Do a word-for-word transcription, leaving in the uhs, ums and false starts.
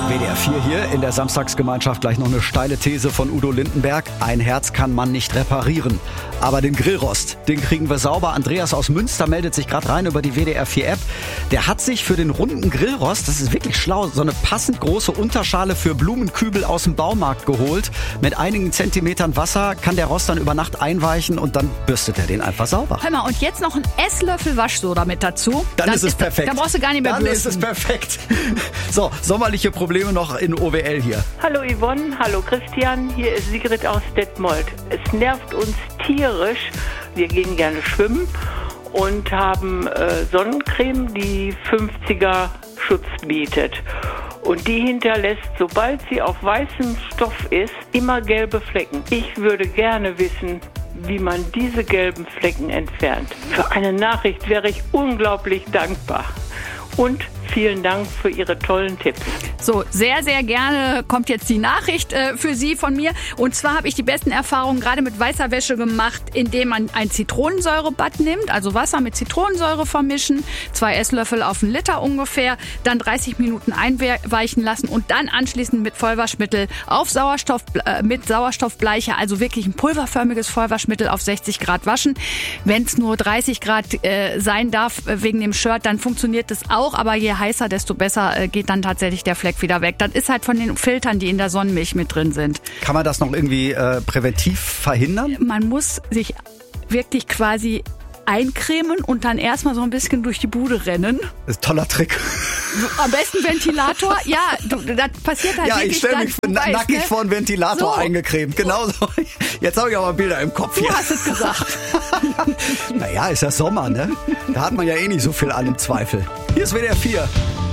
W D R vier hier in der Samstagsgemeinschaft. Gleich noch eine steile These von Udo Lindenberg. Ein Herz kann man nicht reparieren. Aber den Grillrost, den kriegen wir sauber. Andreas aus Münster meldet sich gerade rein über die W D R vier App. Der hat sich für den runden Grillrost, das ist wirklich schlau, so eine passend große Unterschale für Blumenkübel aus dem Baumarkt geholt. Mit einigen Zentimetern Wasser kann der Rost dann über Nacht einweichen und dann bürstet er den einfach sauber. Hör mal, und jetzt noch ein Esslöffel Waschsoda mit dazu. Dann, dann ist es ist, perfekt. Dann brauchst du gar nicht mehr Dann bürsten. ist es perfekt. So, sommerliche Probleme noch in O W L hier. Hallo Yvonne, hallo Christian, hier ist Sigrid aus Detmold. Es nervt uns tierisch, wir gehen gerne schwimmen und haben äh, Sonnencreme, die fünfziger Schutz bietet. Und die hinterlässt, sobald sie auf weißem Stoff ist, immer gelbe Flecken. Ich würde gerne wissen, wie man diese gelben Flecken entfernt. Für eine Nachricht wäre ich unglaublich dankbar. Und vielen Dank für Ihre tollen Tipps. So, sehr, sehr gerne kommt jetzt die Nachricht äh, für Sie von mir. Und zwar habe ich die besten Erfahrungen gerade mit weißer Wäsche gemacht, indem man ein Zitronensäurebad nimmt, also Wasser mit Zitronensäure vermischen, zwei Esslöffel auf einen Liter ungefähr, dann dreißig Minuten einweichen lassen und dann anschließend mit Vollwaschmittel auf Sauerstoff, äh, mit Sauerstoffbleiche, also wirklich ein pulverförmiges Vollwaschmittel auf sechzig Grad waschen. Wenn es nur dreißig Grad äh, sein darf äh, wegen dem Shirt, dann funktioniert das auch, aber je heißer, desto besser äh, geht dann tatsächlich der Fleck wieder weg. Das ist halt von den Filtern, die in der Sonnenmilch mit drin sind. Kann man das noch irgendwie äh, präventiv verhindern? Man muss sich wirklich quasi eincremen und dann erstmal so ein bisschen durch die Bude rennen. Das ist ein toller Trick. Am besten Ventilator. Ja, du, das passiert halt ja, wirklich. Ich stelle mich dann, na- weißt, nackig ne? vor einen Ventilator so. eingecremt. Genau so. Jetzt habe ich aber Bilder im Kopf Du hier. hast es gesagt. Naja, ist ja Sommer, ne? Da hat man ja eh nicht so viel an im Zweifel. Hier ist W D R vier.